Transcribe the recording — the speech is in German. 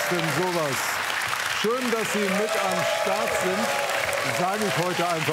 ist denn sowas? Schön, dass Sie mit am Start sind, sage ich heute einfach.